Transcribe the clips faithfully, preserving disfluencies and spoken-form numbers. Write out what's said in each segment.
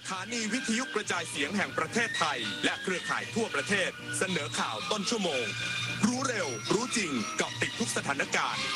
ถานีวิทยุกระจายเสียงแห่งประเทศไทยและเครือข่ายทั่วประเทศเสนอข่าวต้นชั่วโมงรู้เร็วรู้จริงเกาะติดทุกสถานการณ์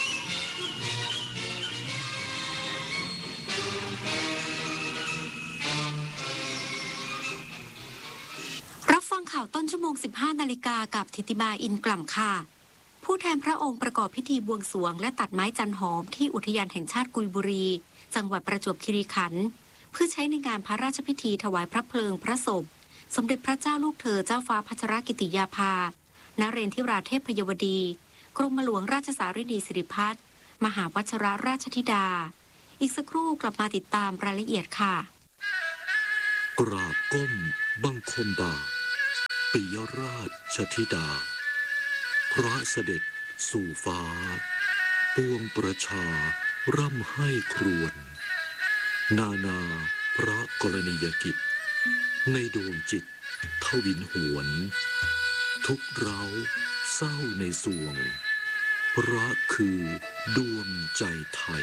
รับฟังข่าวต้นชั่วโมง สิบห้า นาฬิกากับธิติมาอินกล่ำค่ะผู้แทนพระองค์ประกอบพิธีบวงสรวงและตัดไม้จันหอมที่อุทยานแห่งชาติกุยบุรีจังหวัดประจวบคีรีขันธ์เพื่อใช้ในงานพระราชพิธีถวายพระเพลิงพระศพสมเด็จพระเจ้าลูกเธอเจ้าฟ้าพัชรกิติยาภานเรนทิราเทพยวดีกรมหลวงราชสารินีสิริพัฒน์มหาวชิรราชธิดาอีกสักครู่กลับมาติดตามรายละเอียดค่ะกราบก้มบังคมบาทปิยราชธิดาพระเสด็จสู่ฟ้าปวงประชาร่ำให้ครวญนานาพระกรณียกิจในดวงจิตทวินหวนทุกเร้าเศร้าในสวงพระคือดวงใจไทย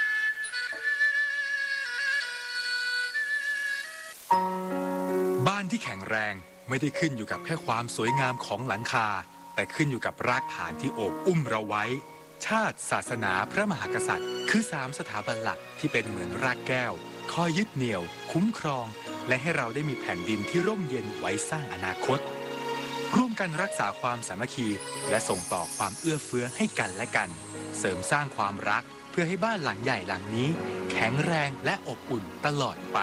บ้านที่แข็งแรงไม่ได้ขึ้นอยู่กับแค่ความสวยงามของหลังคาแต่ขึ้นอยู่กับรากฐานที่โอบอุ้มเราไว้ชาติศาสนาพระมหากษัตริย์คือสามสถาบันหลักที่เป็นเหมือนรากแก้วคอยยึดเหนี่ยวคุ้มครองและให้เราได้มีแผ่นดินที่ร่มเย็นไว้สร้างอนาคตร่วมกันรักษาความสามัคคีและส่งต่อความเอื้อเฟื้อให้กันและกันเสริมสร้างความรักเพื่อให้บ้านหลังใหญ่หลังนี้แข็งแรงและอบอุ่นตลอดไป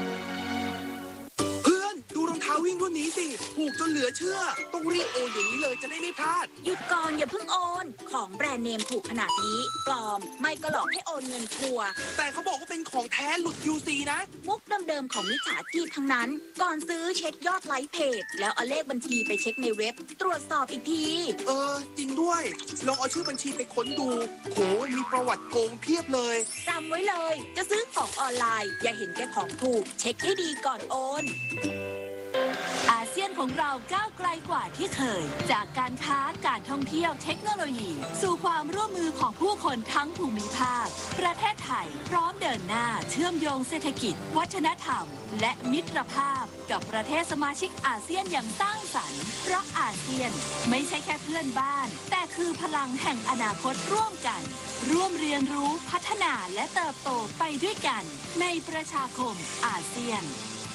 วิ่งรุ่นนี้สิถูกจนเหลือเชื่อต้องรีบโอนอย่างนี้เลยจะได้ไม่พลาดหยุดก่อนอย่าเพิ่งโอนของแบรนด์เนมถูกขนาดนี้ปลอมไม่ก็หลอกให้โอนเงินทัวร์แต่เขาบอกว่าเป็นของแท้หลุด ยู ซี นะมุกเดิมๆของมิจฉาชีพทั้งนั้นก่อนซื้อเช็คยอดไลค์เพจแล้วเอาเลขบัญชีไปเช็คในเว็บตรวจสอบอีกทีเออจริงด้วยลองเอาชื่อบัญชีไปค้นดูโหมีประวัติโกงเพียบเลยจำไว้เลยจะซื้อของออนไลน์อย่าเห็นแก่ของถูกเช็คให้ดีก่อนโอนอาเซียนของเราก้าวไกลกว่าที่เคยจากการค้าการท่องเที่ยวเทคโนโลยีสู่ความร่วมมือของผู้คนทั้งภูมิภาคประเทศไทยพร้อมเดินหน้าเชื่อมโยงเศรษฐกิจวัฒนธรรมและมิตรภาพกับประเทศสมาชิกอาเซียนอย่างสร้างสรรค์เพราะอาเซียนไม่ใช่แค่เพื่อนบ้านแต่คือพลังแห่งอนาคตร่วมกันร่วมเรียนรู้พัฒนาและเติบโตไปด้วยกันในประชาคมอาเซียน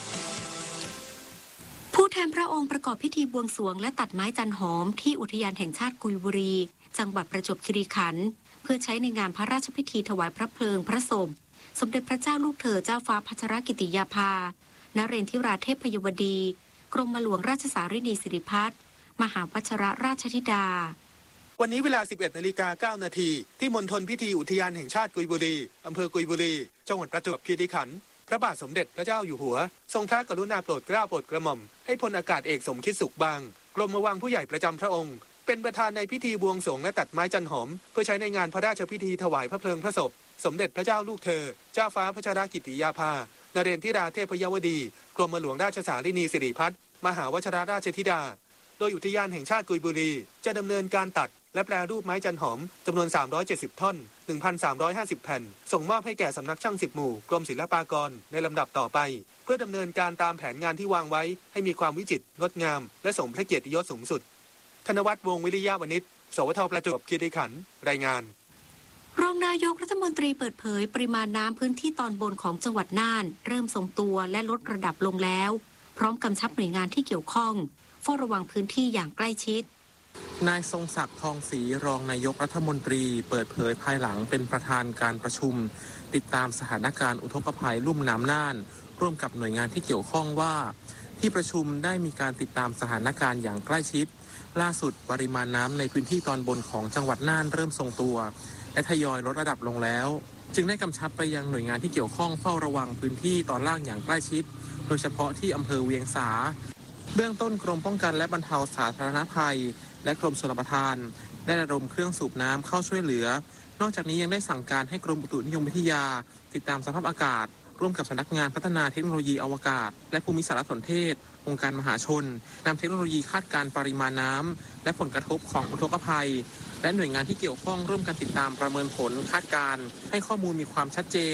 ผู้แทนพระองค์ประกอบพิธีบวงสรวงและตัดไม้จันหอมที่อุทยานแห่งชาติกุยบุรีจังหวัดประจวบคีรีขันธ์เพื่อใช้ในงานพระราชพิธีถวายพระเพลิงพระศพสมเด็จพระเจ้าลูกเธอเจ้าฟ้าพัชรกิติยาภานเรนทิราเทพยวดีกรมหลวงราชสารินีสิริพัฒน์มหาวชิรราชธิดาวันนี้เวลา สิบเอ็ดนาฬิกาเก้านาทีที่มณฑลพิธีอุทยานแห่งชาติกุยบุรีอำเภอกุยบุรีจังหวัดประจวบคีรีขันธ์พระบาทสมเด็จพระเจ้าอยู่หัวทรงพระกรุณาโปรดเกล้าโปรดกระหม่อมให้พลอากาศเอกสมคิดสุขบางกรมวังผู้ใหญ่ประจำพระองค์เป็นประธานในพิธีบวงสรวงและตัดไม้จันหอมเพื่อใช้ในงานพระราชพิธีถวายพระเพลิงพระศพสมเด็จพระเจ้าลูกเธอเจ้าฟ้าพัชรกิติยาภานเรนทิราเทพยวดีกรมหลวงราชสารินีสิริพัฒน์มหาวชิรราชธิดาโดยอุทยานแห่งชาติกุยบุรีจะดำเนินการตัดและแปรรูปไม้จันหอมจำนวนสามร้อยเจ็ดสิบท่อน หนึ่งพันสามร้อยห้าสิบ แผ่นส่งมอบให้แก่สำนักช่างสิบหมู่กรมศิลปากรในลำดับต่อไปเพื่อดำเนินการตามแผนงานที่วางไว้ให้มีความวิจิตรงดงามและสมพระเกียรติยศสูงสุดธนวัฒน์วงศ์วิริยะวณิชสวทประจวบคีรีขันธ์รายงานรองนายกรัฐมนตรีเปิดเผยปริมาณน้ำพื้นที่ตอนบนของจังหวัดน่านเริ่มทรงตัวและลดระดับลงแล้วพร้อมกำชับหน่วยงานที่เกี่ยวข้องเฝ้าระวังพื้นที่อย่างใกล้ชิดนายทรงศักดิ์ทองศรีรองนายกรัฐมนตรีเปิดเผยภายหลังเป็นประธานการประชุมติดตามสถานการณ์อุทกภัยลุ่มน้ำน่านร่วมกับหน่วยงานที่เกี่ยวข้องว่าที่ประชุมได้มีการติดตามสถานการณ์อย่างใกล้ชิดล่าสุดปริมาณน้ำในพื้นที่ตอนบนของจังหวัดน่านเริ่มทรงตัวและทยอยลดระดับลงแล้วจึงได้กำชับไปยังหน่วยงานที่เกี่ยวข้องเฝ้าระวังพื้นที่ตอนล่างอย่างใกล้ชิดโดยเฉพาะที่อำเภอเวียงสาเบื้องต้นกรมป้องกันและบรรเทาสาธารณภัยและกรมชลประทานได้ระดมเครื่องสูบน้ำเข้าช่วยเหลือนอกจากนี้ยังได้สั่งการให้กรมอุตุนิยมวิทยาติดตามสภาพอากาศร่วมกับสำนักงานพัฒนาเทคโนโลยีอวกาศและภูมิสารสนเทศองค์การมหาชนนำเทคโนโลยีคาดการณ์ปริมาณน้ำและผลกระทบของอุทกภัยและหน่วยงานที่เกี่ยวข้องร่วมกันติดตามประเมินผลคาดการณ์ให้ข้อมูลมีความชัดเจน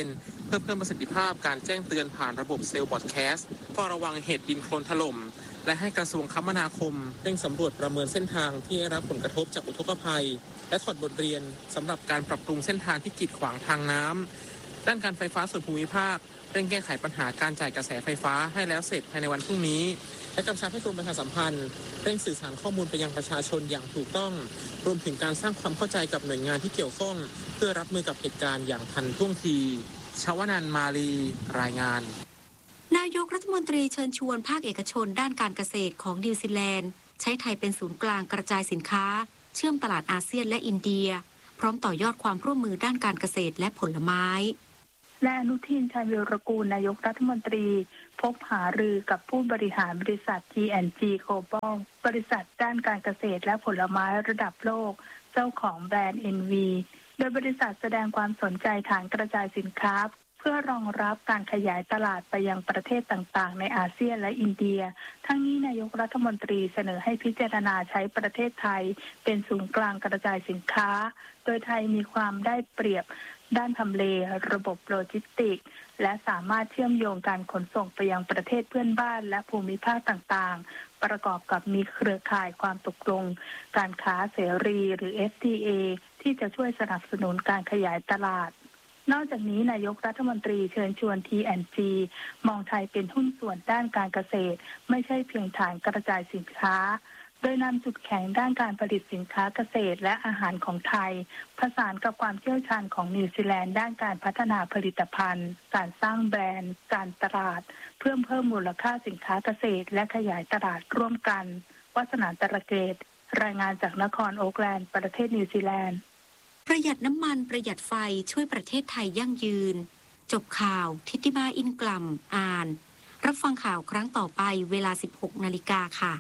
พื่อเพิ่มประสิทธิภาพการแจ้งเตือนผ่านระบบเซลล์บอดแคสต์เฝ้าระวังเหตุดินโคลนถล่มและให้กระทรวงคมนาคมเร่งสำรวจประเมินเส้นทางที่ได้รับผลกระทบจากอุทกภัยและถอดบทเรียนสำหรับการปรับปรุงเส้นทางที่กีดขวางทางน้ำด้านการไฟฟ้าส่วนภูมิภาคเร่งแก้ไขปัญหาการจ่ายกระแสไฟฟ้าให้แล้วเสร็จภายในวันพรุ่งนี้และกำชับให้กรมประชาสัมพันธ์เร่งสื่อสารข้อมูลไปยังประชาชนอย่างถูกต้องรวมถึงการสร้างความเข้าใจกับหน่วยงานที่เกี่ยวข้องเพื่อรับมือกับเหตุการณ์อย่างทันท่วงทีชวนันท์มาลีรายงานนายกรัฐมนตรีเชิญชวนภาคเอกชนด้านการเกษตรของนิวซีแลนด์ใช้ไทยเป็นศูนย์กลางกระจายสินค้าเชื่อมตลาดอาเซียนและอินเดียพร้อมต่อยอดความร่วมมือด้านการเกษตรและผลไม้และอนุทิน ชาญวีรกูลนายกรัฐมนตรีพบหารือกับผู้บริหารบริษัท จี แอนด์ จี Global บริษัทด้านการเกษตรและผลไม้ระดับโลกเจ้าของแบรนด์ เอ็น วี โดยบริษัทแสดงความสนใจฐานกระจายสินค้าเพื่อรองรับการขยายตลาดไปยังประเทศต่างๆในอาเซียนและอินเดียทั้งนี้นายกรัฐมนตรีเสนอให้พิจารณาใช้ประเทศไทยเป็นศูนย์กลางกระจายสินค้าโดยไทยมีความได้เปรียบด้านทำเลระบบโลจิสติกส์และสามารถเชื่อมโยงการขนส่งไปยังประเทศเพื่อนบ้านและภูมิภาคต่างๆประกอบกับมีเครือข่ายความตกลงการค้าเสรีหรือ เอฟ ที เอ ที่จะช่วยสนับสนุนการขยายตลาดนอกจากนี้นายกรัฐมนตรีเชิญชวน ที แอนด์ จี มองไทยเป็นหุ้นส่วนด้านการเกษตรไม่ใช่เพียงฐานกระจายสินค้าโดยนำจุดแข็งด้านการผลิตสินค้าเกษตรและอาหารของไทยผสานกับความเชี่ยวชาญของนิวซีแลนด์ด้านการพัฒนาผลิตภัณฑ์การสร้างแบรนด์การตลาดเพื่อเพิ่มมูลค่าสินค้าเกษตรและขยายตลาดร่วมกันวัฒนาตระเกตรายงานจากนครโอ๊คแลนด์ประเทศนิวซีแลนด์ประหยัดน้ำมันประหยัดไฟช่วยประเทศไทยยั่งยืนจบข่าวทิติมาอินกลัมอ่านรับฟังข่าวครั้งต่อไปเวลา สิบหกนาฬิกาค่ะ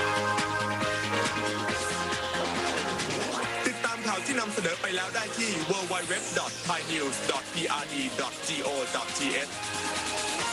ติดตามข่าวที่นำเสนอไปแล้วได้ที่ ดับเบิลยู ดับเบิลยู ดับเบิลยู ดอท ไทยนิวส์ ดอท พี อาร์ ดี ดอท จี โอ ดอท ที เอช